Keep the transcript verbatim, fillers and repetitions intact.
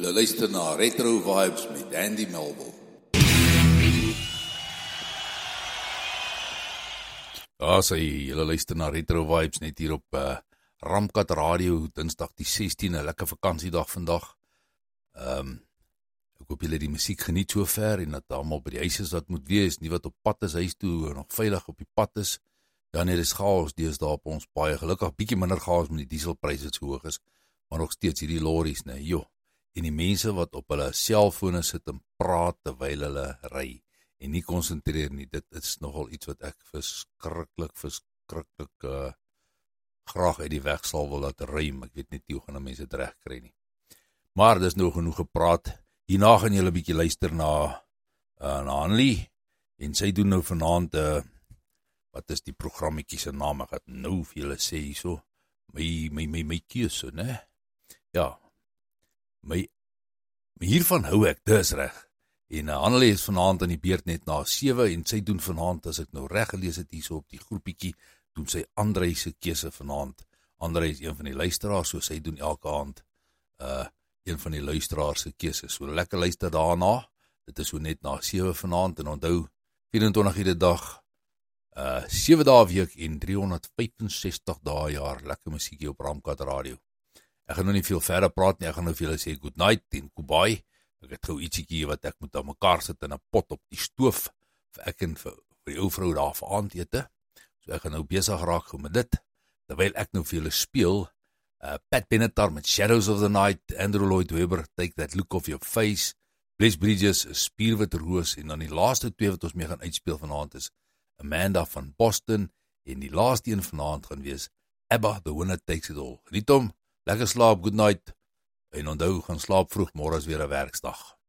Julle luister na Retro Vibes met Andy Melville. Ja, sê, julle luister na Retro Vibes net hier op uh, Ramkat Radio, Dinsdag die sestiende, lekker vakansiedag vandag. Um, ek hoop julle die musiek geniet so ver en dat allemaal by die huis is wat moet wees, nie wat op pad is huis toe, nog veilig op die pad is. Ja, nee, dit is chaos, die is daar op ons baie gelukkig, bietjie minder chaos met die dieselpryse wat so hoog is, maar nog steeds hierdie lorries, nee, joh. En die mense wat op hulle selfone sit en praat terwyl hulle ry en nie konsentreer nie, dit is nogal iets wat ek verskriklik, verskriklik uh, graag uit die weg sal wil laat ry, maar ek weet net nie hoe gaan die mense het recht kry nie. Maar dis nou genoeg gepraat, hierna gaan julle bietjie luister na, uh, na Hanlie, en sy doen nou vanaand, uh, wat is die programmetjie se naam, ek het nou vir julle sê so, my, my, my, my keuse, ne? Ja, My, my hiervan hou ek, dis reg. En uh, Annelie is vanaand aan die beurt net na sewe en sy doen vanaand, as ek nou reg gelees het hier so op die groepiekie, doen sy André se keuse vanaand. André is een van die luisteraars, so sy doen elke aand uh, een van die luisteraars se keuse. So lekker luister daarna, dit is so net na sewe vanaand, en onthou, vyf-en-twintig uur die dag, uh, sewe dae week en driehonderd vyf-en-sestig dae jaar, lekker musiekie op Ramkat Radio. Ek gaan nou nie veel verder praat nie, ek gaan nou vir julle sê good night en goodbye. Ek het gauw ietsiekie wat ek moet aan mekaar sit in 'n pot op die stoof, vir ek en vir, vir die ou vrou daar vir aandete. So ek gaan nou besig raak met dit, terwyl ek nou vir julle speel, uh, Pat Benatar met Shadows of the Night, Andrew Lloyd Webber, Take That Look Off Your Face, Bless Bridges, Spierwit Roos, en dan die laaste twee wat ons mee gaan uitspeel vanaand is Amanda van Boston, en die laaste een vanaand gaan wees ABBA, The Winner Takes It All. Geniet hom, lekker slaap, good night, en onthou, gaan slaap vroeg, môre is weer 'n werksdag.